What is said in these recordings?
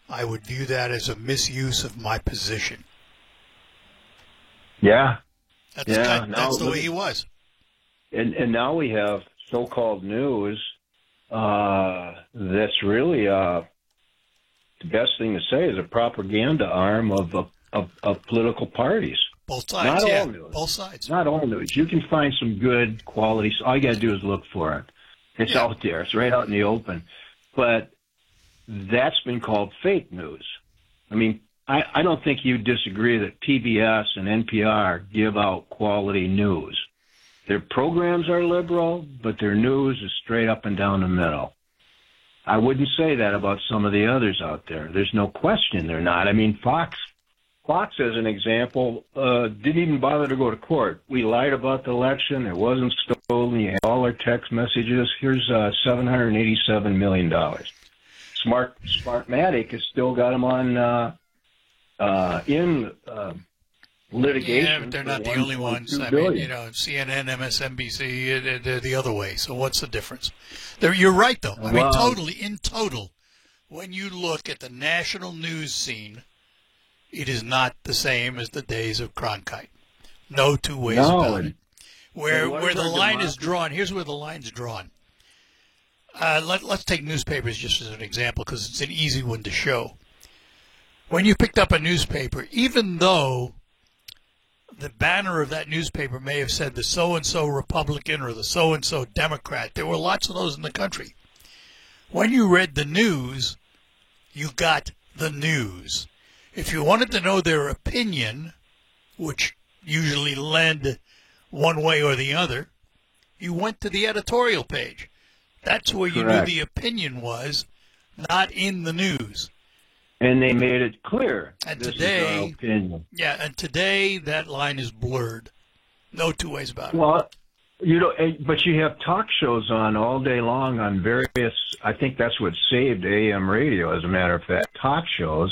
I would view that as a misuse of my position. Yeah. That's the way he was. And now we have so-called news that's really the best thing to say is a propaganda arm of political parties. Both sides, Not all news. Both sides. Not all news. You can find some good quality. All you got to do is look for it. It's out there. It's right out in the open. But that's been called fake news. I mean, I don't think you disagree that PBS and NPR give out quality news. Their programs are liberal, but their news is straight up and down the middle. I wouldn't say that about some of the others out there. There's no question they're not. I mean, Fox, as an example, didn't even bother to go to court. We lied about the election. It wasn't stolen. You had all our text messages. Here's $787 million. Smartmatic has still got them on in litigation. Yeah, but they're not the only ones. I mean, CNN, MSNBC, they're the other way. So what's the difference? You're right, though. I mean, in total, when you look at the national news scene, it is not the same as the days of Cronkite. No two ways about it. Where the line is drawn, here's where the line's drawn. Let's take newspapers just as an example because it's an easy one to show. When you picked up a newspaper, even though the banner of that newspaper may have said the so-and-so Republican or the so-and-so Democrat, there were lots of those in the country. When you read the news, you got the news. If you wanted to know their opinion, which usually led one way or the other, you went to the editorial page. That's where you knew the opinion was, not in the news. And they made it clear. And this today, is our opinion. and today that line is blurred. No two ways about it. Well, but you have talk shows on all day long on various. I think that's what saved AM radio, as a matter of fact. Talk shows,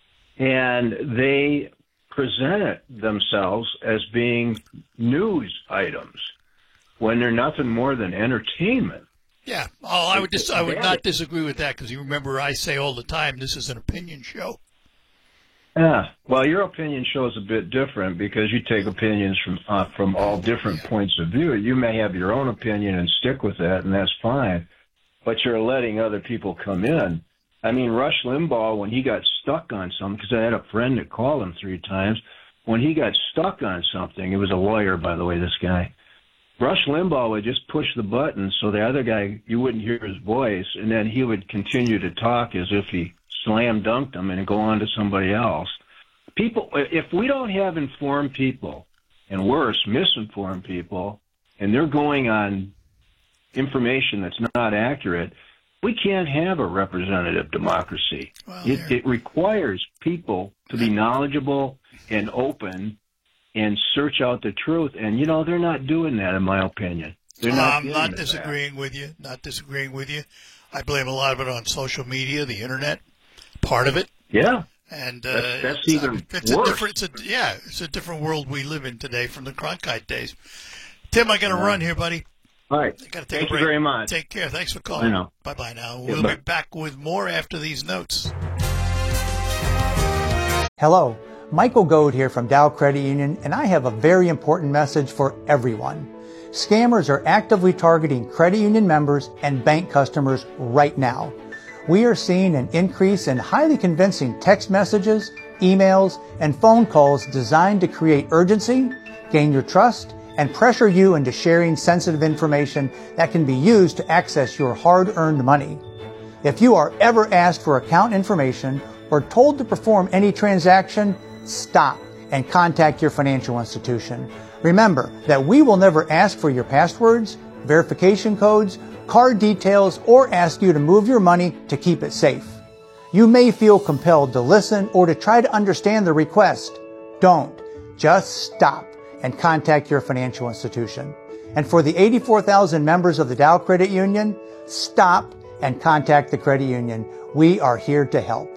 and they present themselves as being news items when they're nothing more than entertainment. Yeah. Oh, I would not disagree with that because you remember I say all the time this is an opinion show. Yeah. Well, your opinion show is a bit different because you take opinions from all different points of view. You may have your own opinion and stick with that, and that's fine. But you're letting other people come in. I mean, Rush Limbaugh, when he got stuck on something, because I had a friend that called him 3 times, when he got stuck on something, it was a lawyer, by the way, this guy. Rush Limbaugh would just push the button so the other guy, you wouldn't hear his voice, and then he would continue to talk as if he slam dunked him and go on to somebody else. People, if we don't have informed people, and worse, misinformed people, and they're going on information that's not accurate, we can't have a representative democracy. Well, it requires people to be knowledgeable and open and search out the truth. And, they're not doing that, in my opinion. I'm not disagreeing with you. Not disagreeing with you. I blame a lot of it on social media, the Internet, part of it. Yeah. And that's even worse. It's a different world we live in today from the Cronkite days. Tim, I got to run here, buddy. All right. Thank you very much. Take care. Thanks for calling. Bye-bye now. We'll be back with more after these notes. Hello. Michael Goad here from Dow Credit Union, and I have a very important message for everyone. Scammers are actively targeting credit union members and bank customers right now. We are seeing an increase in highly convincing text messages, emails, and phone calls designed to create urgency, gain your trust, and pressure you into sharing sensitive information that can be used to access your hard-earned money. If you are ever asked for account information or told to perform any transaction, stop and contact your financial institution. Remember that we will never ask for your passwords, verification codes, card details, or ask you to move your money to keep it safe. You may feel compelled to listen or to try to understand the request. Don't. Just stop and contact your financial institution. And for the 84,000 members of the Dow Credit Union, stop and contact the credit union. We are here to help.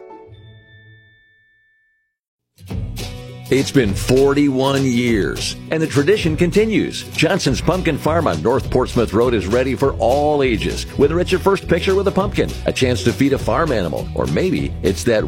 It's been 41 years, and the tradition continues. Johnson's Pumpkin Farm on North Portsmouth Road is ready for all ages. Whether it's your first picture with a pumpkin, a chance to feed a farm animal, or maybe it's that